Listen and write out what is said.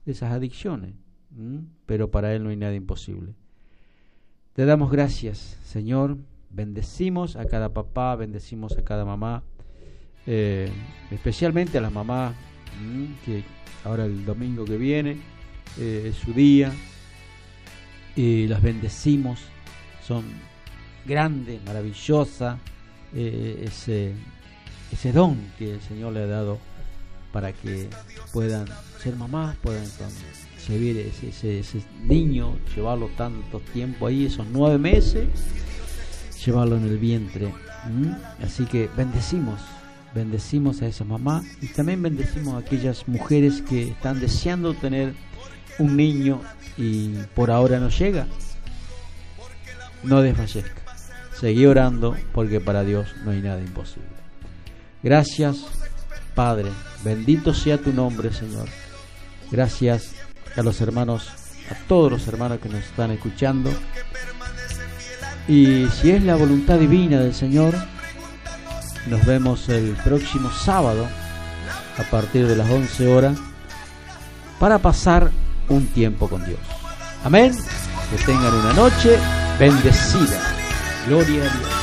esas adicciones, pero para Él no hay nada imposible. Te damos gracias, Señor. Bendecimos a cada papá, bendecimos a cada mamá, especialmente a las mamás, que ahora el domingo que viene es su día, y las bendecimos. Son grandes, maravillosas, ese don que el Señor le ha dado para que puedan ser mamás, puedan concebir ese niño, llevarlo tanto tiempo ahí, esos 9 meses, llevarlo en el vientre. Así que bendecimos a esa mamá, y también bendecimos a aquellas mujeres que están deseando tener un niño y por ahora no llega. No desfallezca, seguí orando, porque para Dios no hay nada imposible. Gracias, Padre, bendito sea tu nombre, Señor. Gracias a los hermanos, a todos los hermanos que nos están escuchando. Y si es la voluntad divina del Señor, nos vemos el próximo sábado a partir de las 11 horas para pasar un tiempo con Dios. Amén. Que tengan una noche bendecida. Gloria a Dios.